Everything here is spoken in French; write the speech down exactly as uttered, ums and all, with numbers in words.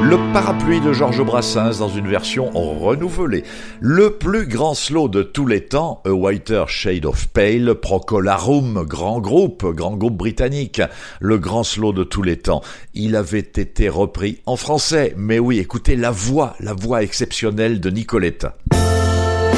Le parapluie de Georges Brassens dans une version renouvelée. Le plus grand slow de tous les temps, A Whiter Shade of Pale, Procolarum, grand groupe, grand groupe britannique. Le grand slow de tous les temps. Il avait été repris en français. Mais oui, écoutez la voix, la voix exceptionnelle de Nicoletta.